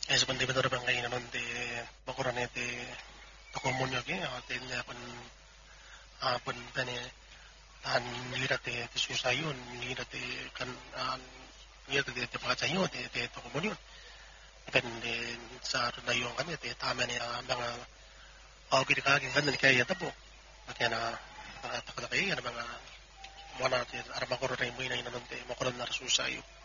secondo me dorang ngayon non de bakuranete tokomonyo ge aten apan apan tane an lirate te susayon lirate kan an lirate te pakachayo te tokomonyo depende sa dayon kami te tama ni mga pagkiri kagin kan ni kaya tabo kaya na takalakay na mga mona te arama ko rin mo ina non te makuran na susayo